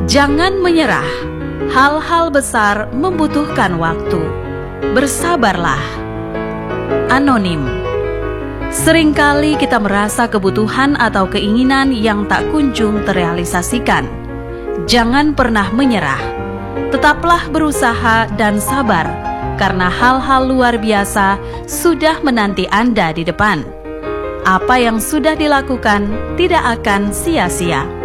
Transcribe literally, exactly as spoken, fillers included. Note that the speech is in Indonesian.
Jangan menyerah. Hal-hal besar membutuhkan waktu. Bersabarlah. Anonim. Seringkali kita merasa kebutuhan atau keinginan yang tak kunjung terrealisasikan. Jangan pernah menyerah. Tetaplah berusaha dan sabar, karena hal-hal luar biasa sudah menanti Anda di depan. Apa yang sudah dilakukan tidak akan sia-sia.